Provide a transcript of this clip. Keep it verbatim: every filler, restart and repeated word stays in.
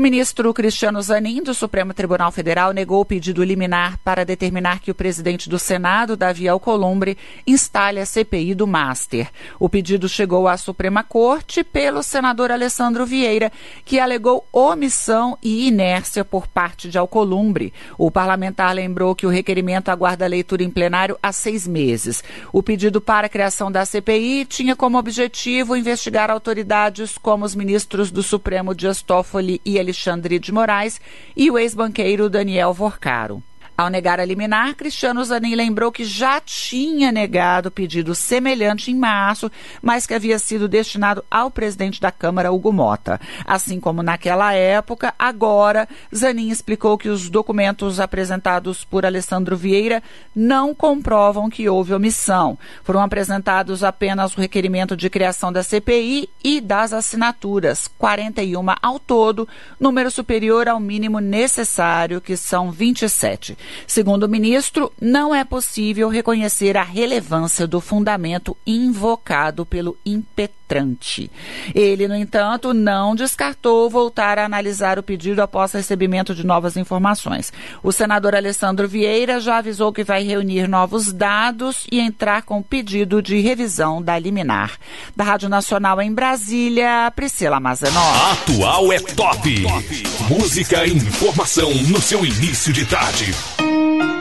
ministro Cristiano Zanin, do Supremo Tribunal Federal, negou o pedido liminar para determinar que o presidente do Senado, Davi Alcolumbre, instale a C P I do Master. O pedido chegou à Suprema Corte pelo senador Alessandro Vieira, que alegou omissão e inércia por parte de Alcolumbre. O parlamentar lembrou que o requerimento aguarda leitura em plenário há seis meses. O pedido para a criação da C P I tinha como objetivo investigar autoridades como os ministros do Supremo Dias Toffoli e Alexandre de Moraes e o ex-banqueiro Daniel Vorcaro. Ao negar a liminar, Cristiano Zanin lembrou que já tinha negado pedido semelhante em março, mas que havia sido destinado ao presidente da Câmara, Hugo Mota. Assim como naquela época, agora, Zanin explicou que os documentos apresentados por Alessandro Vieira não comprovam que houve omissão. Foram apresentados apenas o requerimento de criação da C P I e das assinaturas, quarenta e uma ao todo, número superior ao mínimo necessário, que são vinte e sete. Segundo o ministro, não é possível reconhecer a relevância do fundamento invocado pelo impetrante. Ele, no entanto, não descartou voltar a analisar o pedido após recebimento de novas informações. O senador Alessandro Vieira já avisou que vai reunir novos dados e entrar com pedido de revisão da liminar. Da Rádio Nacional em Brasília, Priscila Mazenó. Atual é top. Música e informação no seu início de tarde.